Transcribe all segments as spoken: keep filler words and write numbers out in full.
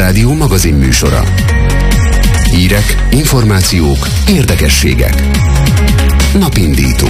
Inforádió magazin műsora. Hírek, információk, érdekességek. Napindító.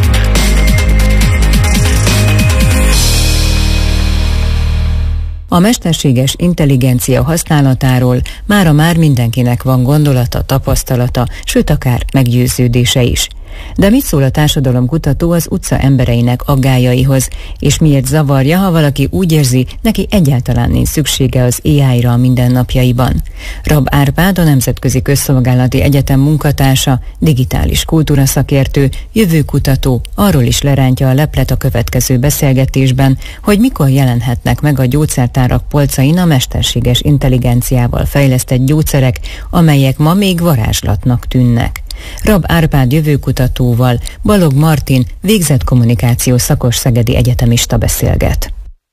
A mesterséges intelligencia használatáról mára már mindenkinek van gondolata, tapasztalata, sőt akár meggyőződése is. De mit szól a társadalomkutató az utca embereinek aggályaihoz, és miért zavarja, ha valaki úgy érzi, neki egyáltalán nincs szüksége az á í-ra a mindennapjaiban? Rab Árpád, a Nemzetközi Közszolgálati Egyetem munkatársa, digitális kultúraszakértő, jövőkutató arról is lerántja a leplet a következő beszélgetésben, hogy mikor jelenhetnek meg a gyógyszertárak polcain a mesterséges intelligenciával fejlesztett gyógyszerek, amelyek ma még varázslatnak tűnnek. Rab Árpád jövőkutatóval Balog Martin végzett kommunikációs szakos szegedi egyetemista beszélget.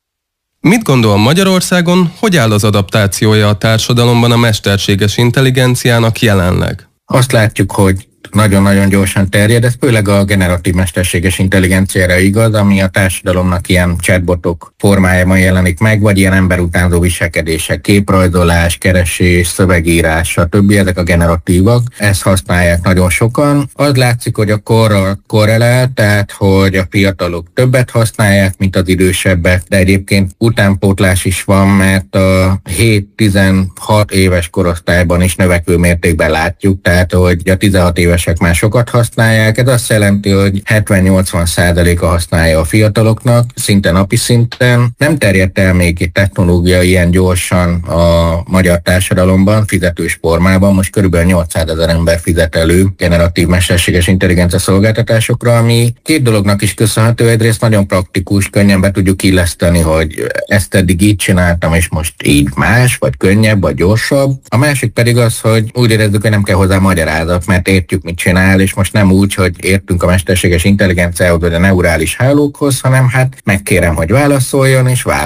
Mit gondol Magyarországon, hogy áll az adaptációja a társadalomban a mesterséges intelligenciának jelenleg? Azt látjuk, hogy nagyon-nagyon gyorsan terjed, ez főleg a generatív mesterséges intelligenciára igaz, ami a társadalomnak ilyen chatbotok formájában jelenik meg, vagy ilyen emberutánzó viselkedések, képrajzolás, keresés, szövegírás, stb. Ezek a generatívak, ezt használják nagyon sokan. Az látszik, hogy a korral korrelál, tehát hogy a fiatalok többet használják, mint az idősebbek, de egyébként utánpótlás is van, mert a hét-tizenhat éves korosztályban is növekvő mértékben látjuk, tehát hogy a tizenhat éves már sokat használják, ez azt jelenti, hogy hetven-nyolcvan százaléka használja a fiataloknak, szinte napi szinten. Nem terjedt el még egy technológia ilyen gyorsan a magyar társadalomban, fizetős formában, most körülbelül nyolcszázezer ember fizet elő generatív mesterséges intelligencia szolgáltatásokra, ami két dolognak is köszönhető, egyrészt nagyon praktikus, könnyen be tudjuk illeszteni, hogy ezt eddig így csináltam, és most így más, vagy könnyebb, vagy gyorsabb. A másik pedig az, hogy úgy érezzük, hogy nem kell hozzá magyarázat, mert értjük, mit csinál, és most nem úgy, hogy értünk a mesterséges intelligenciához, vagy a neurális hálókhoz, hanem hát megkérem, hogy válaszoljon, és válaszol.